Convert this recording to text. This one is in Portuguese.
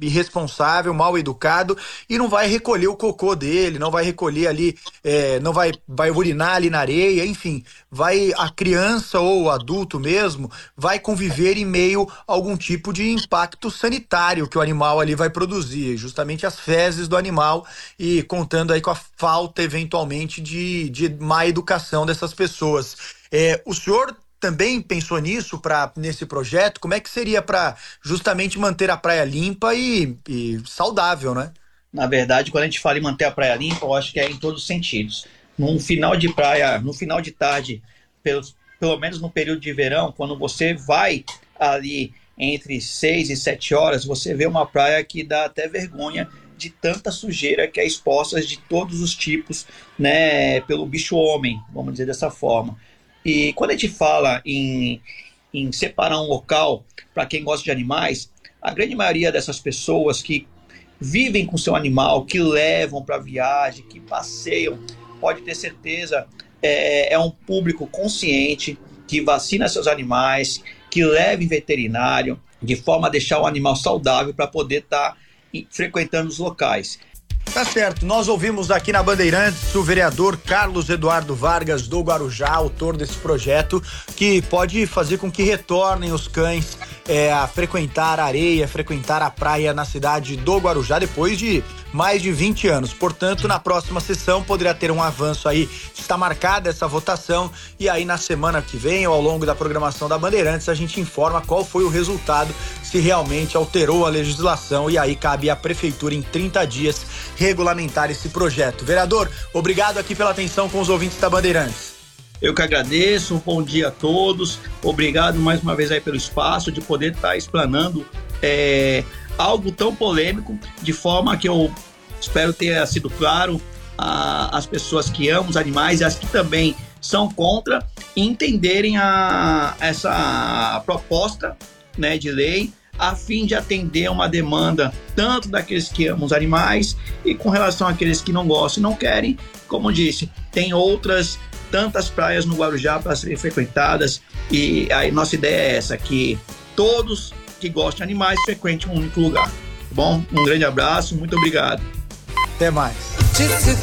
irresponsável, mal educado, e não vai recolher o cocô dele, não vai recolher ali, não vai urinar ali na areia, enfim, a criança ou o adulto mesmo vai conviver em meio a algum tipo de impacto sanitário que o animal ali vai produzir, justamente as fezes do animal, e contando aí com a falta eventualmente de má educação dessas pessoas. O senhor também pensou nisso nesse projeto? Como é que seria para justamente manter a praia limpa e saudável, né? Na verdade, quando a gente fala em manter a praia limpa, eu acho que é em todos os sentidos. Num final de praia, no final de tarde, pelo menos no período de verão, quando você vai ali entre 6 e 7 horas, você vê uma praia que dá até vergonha de tanta sujeira que é exposta de todos os tipos, né, pelo bicho homem, vamos dizer dessa forma. E quando a gente fala em separar um local para quem gosta de animais, a grande maioria dessas pessoas que vivem com seu animal, que levam para viagem, que passeiam, pode ter certeza, é um público consciente, que vacina seus animais, que leva em veterinário, de forma a deixar o animal saudável para poder estar frequentando os locais. Tá certo, nós ouvimos aqui na Bandeirantes o vereador Carlos Eduardo Vargas do Guarujá, autor desse projeto, que pode fazer com que retornem os cães a frequentar a areia, frequentar a praia na cidade do Guarujá depois de mais de 20 anos. Portanto, na próxima sessão poderia ter um avanço aí, está marcada essa votação, e aí na semana que vem ou ao longo da programação da Bandeirantes a gente informa qual foi o resultado, se realmente alterou a legislação, e aí cabe à prefeitura em 30 dias regulamentar esse projeto. Vereador, obrigado aqui pela atenção com os ouvintes da Bandeirantes. Eu que agradeço, um bom dia a todos, obrigado mais uma vez aí pelo espaço de poder estar explanando algo tão polêmico, de forma que eu espero ter sido claro às pessoas que amam os animais e as que também são contra, entenderem essa proposta, né, de lei, a fim de atender uma demanda tanto daqueles que amam os animais e com relação àqueles que não gostam e não querem. Como disse, tem outras tantas praias no Guarujá para serem frequentadas, e a nossa ideia é essa, que todos que gostam de animais frequentem um único lugar. Tá bom? Um grande abraço, muito obrigado. Até mais.